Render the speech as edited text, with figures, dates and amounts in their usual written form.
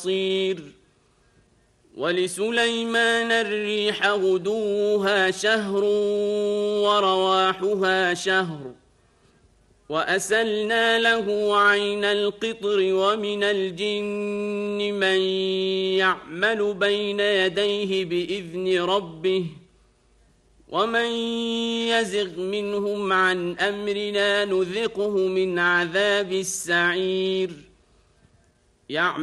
ولسليمان الريح غدوها شهر ورواحها شهر وأسلنا له عين القطر ومن الجن من يعمل بين يديه بإذن ربه ومن يزغ منهم عن أمرنا نذقه من عذاب السعير